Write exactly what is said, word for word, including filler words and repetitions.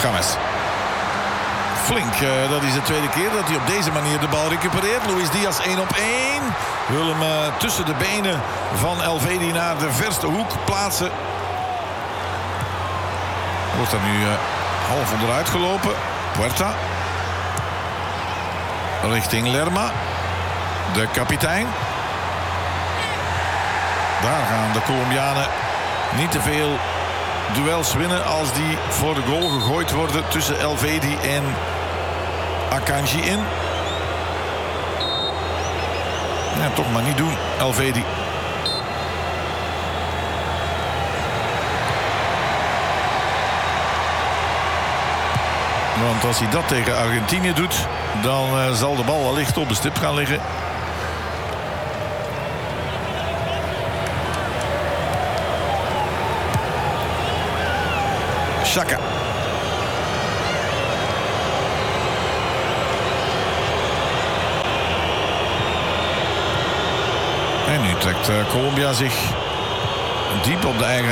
James. Flink, uh, dat is de tweede keer dat hij op deze manier de bal recupereert. Luis Diaz één op één. Wil hem uh, tussen de benen van Elvedi naar de verste hoek plaatsen. Wordt er nu uh, half onderuit gelopen. Puerta. Richting Lerma. De kapitein. Daar gaan de Colombianen niet te veel duels winnen als die voor de goal gegooid worden tussen Elvedi en Akanji in. Ja, toch maar niet doen, Elvedi. Want als hij dat tegen Argentinië doet, dan uh, zal de bal wellicht op de stip gaan liggen. Xhaka. En nu trekt uh, Colombia zich diep op de eigen